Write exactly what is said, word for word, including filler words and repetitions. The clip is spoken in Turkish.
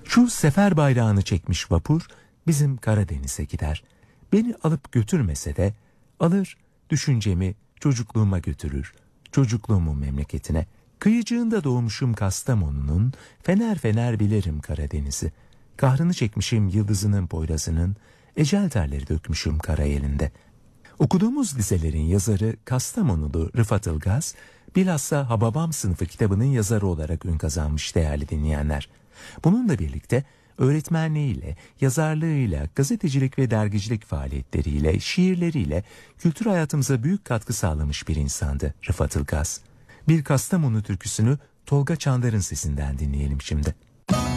Şu sefer bayrağını çekmiş vapur bizim Karadeniz'e gider. Beni alıp götürmese de alır düşüncemi çocukluğuma götürür. Çocukluğumun memleketine. Kıyıcığında doğmuşum Kastamonu'nun, fener fener bilirim Karadeniz'i. Kahrını çekmişim yıldızının poyrazının, ecel terleri dökmüşüm kara elinde. Okuduğumuz dizelerin yazarı Kastamonulu Rıfat Ilgaz, bilhassa Hababam sınıfı kitabının yazarı olarak ün kazanmış değerli dinleyenler. Bununla birlikte öğretmenliğiyle, yazarlığıyla, gazetecilik ve dergicilik faaliyetleriyle, şiirleriyle kültür hayatımıza büyük katkı sağlamış bir insandı Rıfat Ilgaz. Bir Kastamonu türküsünü Tolga Çandar'ın sesinden dinleyelim şimdi.